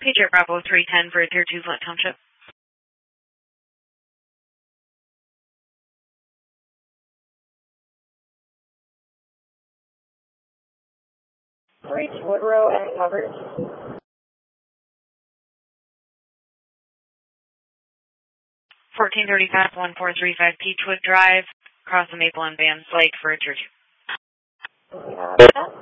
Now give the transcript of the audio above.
Patriot Bravo 310 for Tier 2 Flint Township. Reach Woodrow and coverage. 1435 1435 Peachwood Drive, across the Maple and Vans Lake for Tier 2. That.